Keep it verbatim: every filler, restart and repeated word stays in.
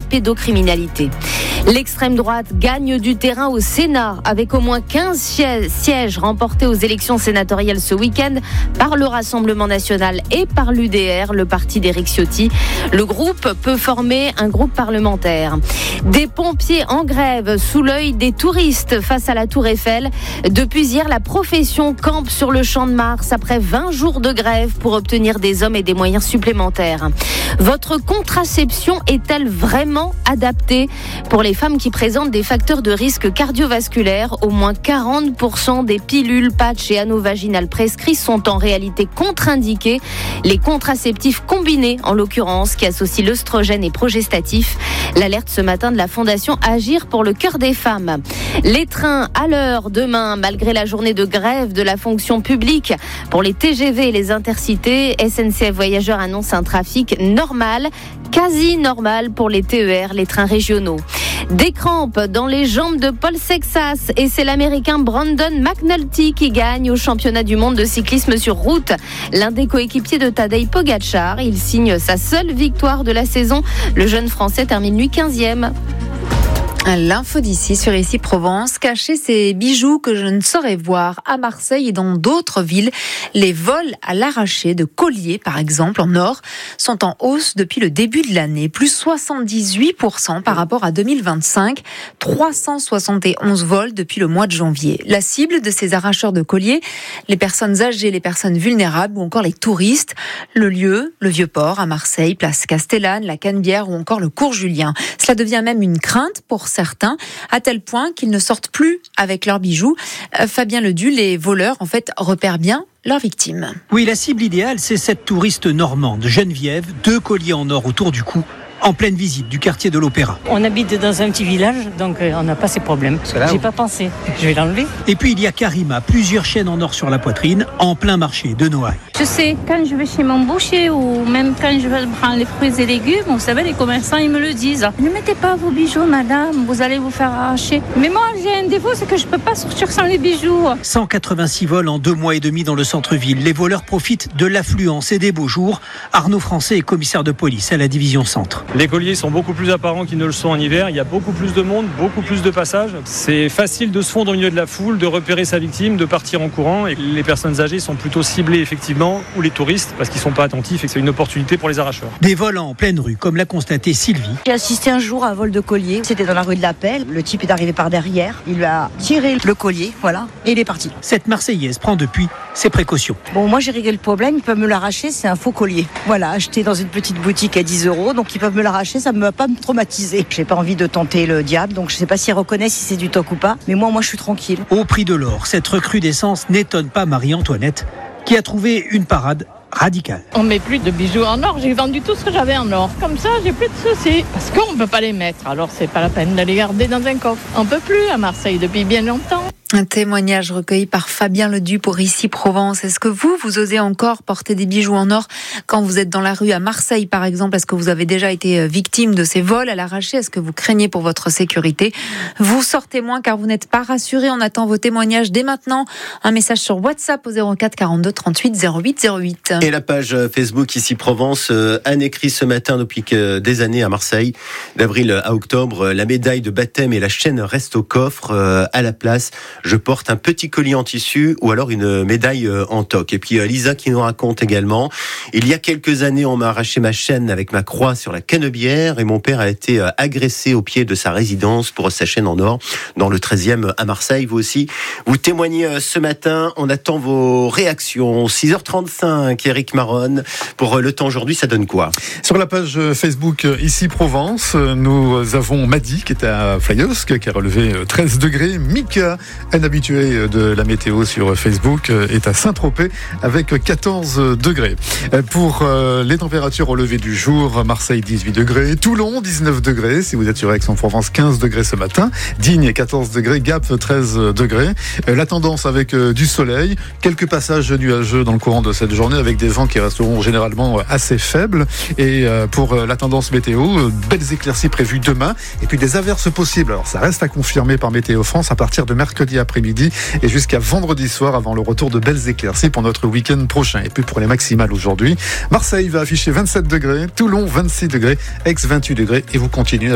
pédocriminalité. L'extrême droite gagne du terrain au Sénat avec au moins quinze sièges remportés aux élections sénatoriales ce week-end par le Rassemblement national et par l'U D R, le parti d'Éric Ciotti. Le groupe peut former un groupe parlementaire. Des pompiers en grève sous l'œil des touristes face à la Tour Eiffel. Depuis hier, la profession campe sur le Champ de Mars après vingt jours de grève pour obtenir des hommes et des moyens supplémentaires. Votre contraception est-elle vraiment adaptée pour les femmes qui présentent des facteurs de risque cardiovasculaire? Au moins quarante pour cent des pilules, patchs et anneaux vaginales prescrits sont en réalité contre-indiqués. Les contraceptifs combinés, en l'occurrence, qui associent l'œstrogène et progestatif. L'alerte ce matin de la Fondation Agir pour le cœur des femmes. Les trains à l'heure demain, malgré la journée de grève de la fonction publique. Pour les T G V et les intercités, S N C F Voyageurs annonce un trafic normal, quasi normal pour les T E R, les trains régionaux. Des crampes dans les jambes de Paul Sexas et c'est l'Américain Brandon McNulty qui gagne au championnat du monde de cyclisme sur route. L'un des coéquipiers de Tadej Pogacar, il signe sa seule victoire de la saison. Le jeune Français termine lui quinzième. L'info d'ici sur Ici Provence, cacher ces bijoux que je ne saurais voir à Marseille et dans d'autres villes. Les vols à l'arraché de colliers, par exemple, en or, sont en hausse depuis le début de l'année. Plus soixante-dix-huit pour cent par rapport à deux mille vingt-cinq. trois cent soixante et onze vols depuis le mois de janvier. La cible de ces arracheurs de colliers, les personnes âgées, les personnes vulnérables ou encore les touristes. Le lieu, le Vieux-Port à Marseille, place Castellane, la Canebière ou encore le Cours Julien. Cela devient même une crainte pour certains, à tel point qu'ils ne sortent plus avec leurs bijoux. Euh, Fabien Ledu, les voleurs, en fait, repèrent bien leurs victimes. Oui, la cible idéale, c'est cette touriste normande, Geneviève, deux colliers en or autour du cou, en pleine visite du quartier de l'Opéra. On habite dans un petit village, donc on n'a pas ces problèmes. Là, J'ai où... pas pensé. Je vais l'enlever. Et puis il y a Karima, plusieurs chaînes en or sur la poitrine, en plein marché de Noailles. Je sais, quand je vais chez mon boucher ou même quand je vais prendre les fruits et légumes, vous savez, les commerçants, ils me le disent. Ne mettez pas vos bijoux, madame, vous allez vous faire arracher. Mais moi, j'ai un défaut, c'est que je peux pas sortir sans les bijoux. cent quatre-vingt-six vols en deux mois et demi dans le centre-ville. Les voleurs profitent de l'affluence et des beaux jours. Arnaud Français est commissaire de police à la division centre. Les colliers sont beaucoup plus apparents qu'ils ne le sont en hiver. Il y a beaucoup plus de monde, beaucoup plus de passages. C'est facile de se fondre au milieu de la foule, de repérer sa victime, de partir en courant. Et les personnes âgées sont plutôt ciblées, effectivement, ou les touristes, parce qu'ils ne sont pas attentifs et que c'est une opportunité pour les arracheurs. Des vols en pleine rue, comme l'a constaté Sylvie. J'ai assisté un jour à un vol de collier. C'était dans la rue de la Pelle. Le type est arrivé par derrière. Il lui a tiré le collier, voilà, et il est parti. Cette Marseillaise prend depuis ses précautions. Bon, moi j'ai réglé le problème. Ils peuvent me l'arracher. C'est un faux collier. Voilà, acheté dans une petite boutique à dix euros. Donc ils peuvent me l'arracher. Ça ne va pas me traumatiser. J'ai pas envie de tenter le diable. Donc je sais pas s'ils reconnaissent si c'est du toc ou pas. Mais moi, moi je suis tranquille. Au prix de l'or, cette recrudescence n'étonne pas Marie-Antoinette, qui a trouvé une parade radicale. On met plus de bijoux en or, j'ai vendu tout ce que j'avais en or. Comme ça, j'ai plus de soucis, parce qu'on ne peut pas les mettre, alors c'est pas la peine de les garder dans un coffre. On peut plus à Marseille depuis bien longtemps. Un témoignage recueilli par Fabien Ledu pour Ici Provence. Est-ce que vous, vous osez encore porter des bijoux en or quand vous êtes dans la rue à Marseille, par exemple? Est-ce que vous avez déjà été victime de ces vols à l'arraché? Est-ce que vous craignez pour votre sécurité? Vous sortez moins car vous n'êtes pas rassuré. On attend vos témoignages dès maintenant. Un message sur WhatsApp au zéro quatre quarante-deux trente-huit zéro huit zéro huit. Et la page Facebook Ici Provence, euh, Anne écrit ce matin depuis que des années à Marseille, d'avril à octobre, la médaille de baptême et la chaîne restent au coffre. Euh, à la place, je porte un petit collier en tissu ou alors une médaille en toc. Et puis Lisa qui nous raconte également, il y a quelques années, on m'a arraché ma chaîne avec ma croix sur la Canebière et mon père a été agressé au pied de sa résidence pour sa chaîne en or dans le treizième à Marseille. Vous aussi, vous témoignez ce matin. On attend vos réactions. six heures trente-cinq, Eric Maronne. Pour le temps aujourd'hui, ça donne quoi? Sur la page Facebook Ici Provence, nous avons Madi qui est à Flyosque, qui a relevé treize degrés. Mika, un habitué de la météo sur Facebook, est à Saint-Tropez avec quatorze degrés. Pour les températures au lever du jour, Marseille dix-huit degrés, Toulon dix-neuf degrés, si vous êtes sur Aix-en-Provence quinze degrés ce matin, Digne quatorze degrés, Gap treize degrés. La tendance avec du soleil, quelques passages nuageux dans le courant de cette journée avec des vents qui resteront généralement assez faibles. Et pour la tendance météo, belles éclaircies prévues demain et puis des averses possibles. Alors ça reste à confirmer par Météo France à partir de mercredi après-midi et jusqu'à vendredi soir avant le retour de belles éclaircies pour notre week-end prochain. Et puis pour les maximales aujourd'hui, Marseille va afficher vingt-sept degrés, Toulon vingt-six degrés, Aix vingt-huit degrés et vous continuez